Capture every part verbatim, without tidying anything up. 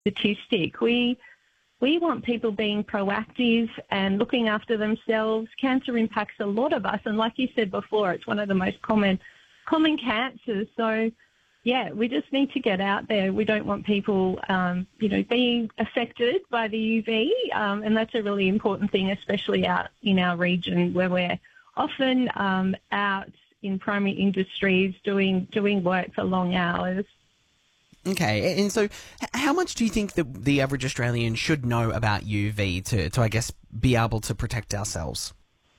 statistic. We we want people being proactive and looking after themselves. Cancer impacts a lot of us, and like you said before, it's one of the most common common cancers. So, yeah, we just need to get out there. We don't want people, um, you know, being affected by the U V, um, and that's a really important thing, especially out in our region where we're often um, out in primary industries doing doing work for long hours. Okay, and so how much do you think that the average Australian should know about U V to, to I guess, be able to protect ourselves?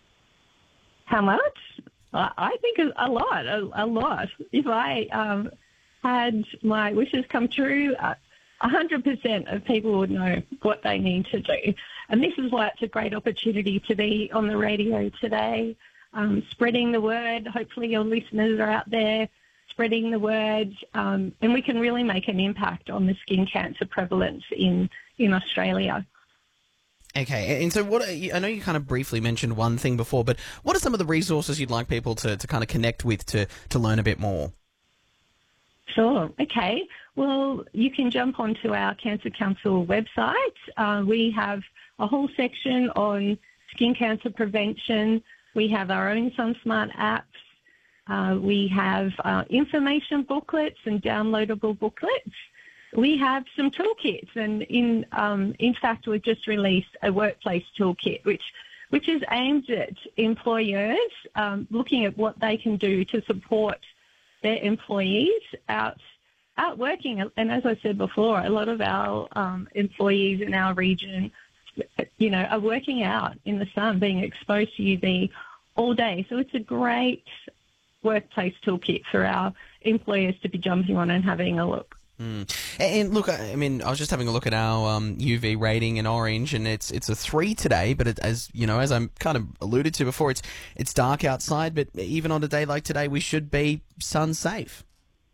How much? I think a lot, a, a lot. If I um, had my wishes come true, uh, one hundred percent of people would know what they need to do. And this is why it's a great opportunity to be on the radio today, um, spreading the word. Hopefully your listeners are out there spreading the word, um, and we can really make an impact on the skin cancer prevalence in, in Australia. Okay, and so what? I know you kind of briefly mentioned one thing before, but what are some of the resources you'd like people to, to kind of connect with to, to learn a bit more? Sure. Okay. Well, you can jump onto our Cancer Council website. Uh, we have a whole section on skin cancer prevention. We have our own SunSmart apps. Uh, we have uh, information booklets and downloadable booklets. We have some toolkits, and in um, in fact, we've just released a workplace toolkit, which which is aimed at employers um, looking at what they can do to support their employees out out working. And as I said before, a lot of our um, employees in our region, you know, are working out in the sun, being exposed to U V all day. So it's a great workplace toolkit for our employers to be jumping on and having a look. Mm. And look, I mean, I was just having a look at our um, U V rating in Orange, and it's it's a three today. But it, as you know, as I'm kind of alluded to before, it's it's dark outside. But even on a day like today, we should be sun safe.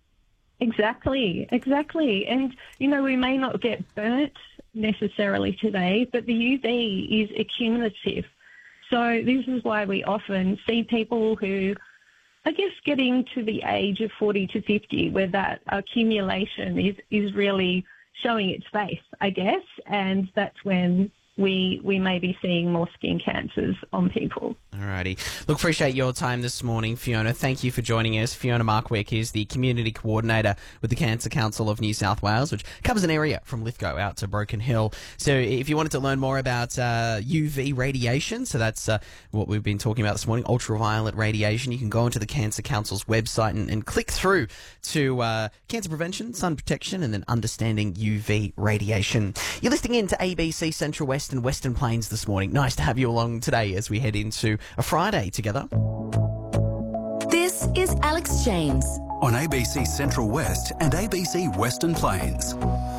Exactly, exactly. And you know, we may not get burnt necessarily today, but the U V is accumulative. So this is why we often see people who, I guess, getting to the age of forty to fifty, where that accumulation is, is really showing its face, I guess, and that's when we we may be seeing more skin cancers on people. Alrighty. Look, appreciate your time this morning, Fiona. Thank you for joining us. Fiona Markwick is the Community Coordinator with the Cancer Council of New South Wales, which covers an area from Lithgow out to Broken Hill. So if you wanted to learn more about uh, U V radiation, so that's uh, what we've been talking about this morning, ultraviolet radiation, you can go onto the Cancer Council's website and, and click through to uh, cancer prevention, sun protection, and then understanding U V radiation. You're listening in to A B C Central West and Western Plains this morning. Nice to have you along today as we head into a Friday together. This is Alex James on A B C Central West and A B C Western Plains.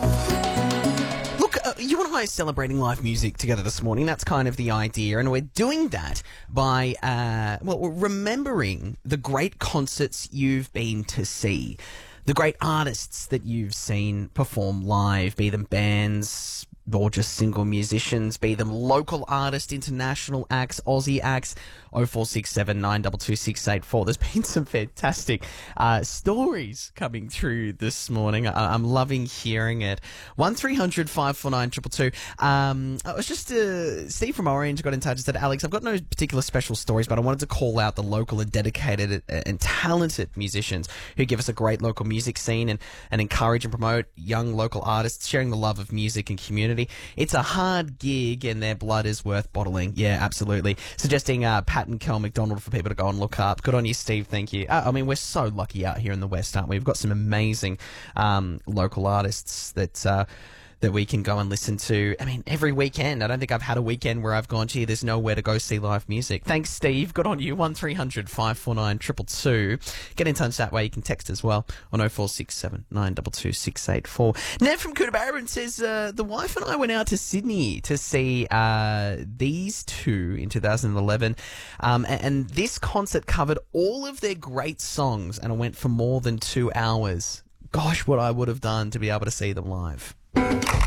Look, uh, you and I are celebrating live music together this morning. That's kind of the idea, and we're doing that by, uh, well, we're remembering the great concerts you've been to see, the great artists that you've seen perform live, be them bands or just single musicians, be them local artists, international acts, Aussie acts. oh four six seven, nine two two, six eight four. There's been some fantastic uh, stories coming through this morning. I- I'm loving hearing it. one three hundred, five four nine, two two two. Um, I was just, uh, Steve from Orange got in touch and said, Alex, I've got no particular special stories, but I wanted to call out the local and dedicated and talented musicians who give us a great local music scene and, and encourage and promote young local artists, sharing the love of music and community. It's a hard gig and their blood is worth bottling. Yeah, absolutely. Suggesting uh, Pat and Kel McDonald for people to go and look up. Good on you, Steve. Thank you. Uh, I mean, we're so lucky out here in the West, aren't we? We've got some amazing um, local artists that... Uh, that we can go and listen to. I mean, every weekend. I don't think I've had a weekend where I've gone, gee, there's nowhere to go see live music. Thanks, Steve. Good on you. one three hundred, five four nine, two two two. Get in touch that way. You can text as well on oh four six seven, nine two two, six eight four. Nev from Coonabarabran says, uh, the wife and I went out to Sydney to see uh, these two in two thousand eleven. Um, and, and this concert covered all of their great songs, and it went for more than two hours. Gosh, what I would have done to be able to see them live.